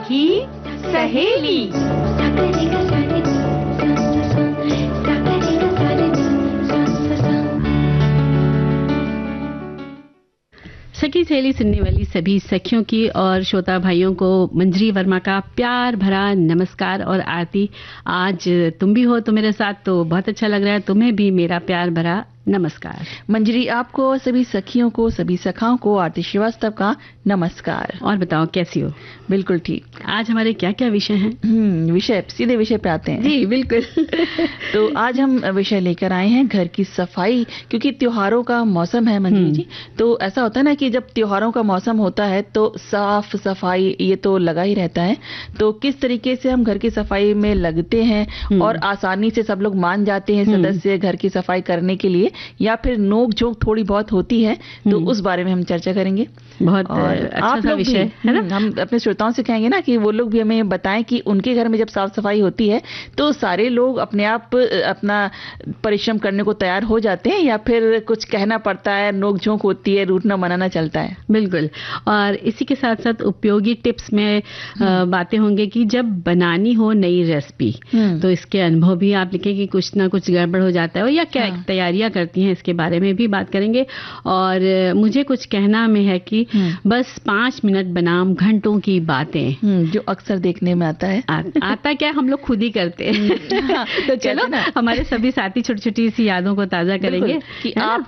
सखी सहेली। सखी सहेली सुनने वाली सभी सखियों की और श्रोता भाइयों को मंजरी वर्मा का प्यार भरा नमस्कार और आरती। आज तुम भी हो तो मेरे साथ, तो बहुत अच्छा लग रहा है। तुम्हें भी मेरा प्यार भरा नमस्कार। मंजरी, आपको और सभी सखियों को, सभी सखाओं को आरती श्रीवास्तव का नमस्कार। और बताओ कैसी हो? बिल्कुल ठीक। आज हमारे क्या क्या विषय हैं? सीधे विषय पे आते हैं। जी बिल्कुल। तो आज हम विषय लेकर आए हैं घर की सफाई, क्योंकि त्योहारों का मौसम है मंजरी जी। तो ऐसा होता है ना कि जब त्योहारों का मौसम होता है तो साफ सफाई ये तो लगा ही रहता है। तो किस तरीके से हम घर की सफाई में लगते हैं और आसानी से सब लोग मान जाते हैं सदस्य घर की सफाई करने के लिए, या फिर नोक झोंक थोड़ी बहुत होती है, तो उस बारे में हम चर्चा करेंगे। बहुत अच्छा सा विषय है ना। हम अपने श्रोताओं से कहेंगे ना कि वो लोग भी हमें बताएं कि उनके घर में जब साफ सफाई होती है तो सारे लोग अपने आप अपना परिश्रम करने को तैयार हो जाते हैं, या फिर कुछ कहना पड़ता है, नोक झोंक होती है, रूठना मनाना चलता है। बिल्कुल। और इसी के साथ साथ उपयोगी टिप्स में बातें होंगे कि जब बनानी हो नई रेसिपी तो इसके अनुभव भी आप लिखें कि कुछ ना कुछ गड़बड़ हो जाता है, या क्या तैयारियां करती हैं, इसके बारे में भी बात करेंगे। और मुझे कुछ कहना में है कि बस 5 मिनट बनाम घंटों की बातें, जो अक्सर देखने में आता है। आता क्या, हम लोग खुद ही करते हैं। तो चलो हमारे सभी साथी छोटी छोटी सी यादों को ताजा करेंगे कि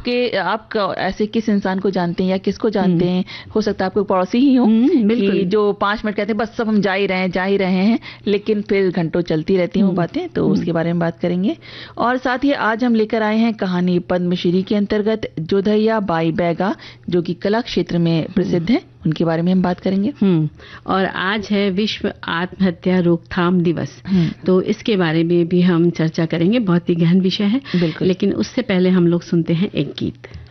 आपका ऐसे किस इंसान को जानते हैं या किसको जानते हैं। हो सकता है आपको पड़ोसी ही हो कि जो 5 मिनट कहते हैं बस सब हम जा ही रहे हैं, लेकिन फिर घंटों चलती रहती हैं वो बातें। तो उसके बारे में बात करेंगे। और साथ ही आज हम लेकर आए हैं कहानी पद्मश्री के अंतर्गत जोधैया बाई बैगा, जो कि कला क्षेत्र में प्रसिद्ध है, उनके बारे में हम बात करेंगे। और आज है विश्व आत्महत्या रोकथाम दिवस, तो इसके बारे में भी हम चर्चा करेंगे। बहुत ही गहन विषय है, लेकिन उससे पहले हम लोग सुनते हैं एक गीत।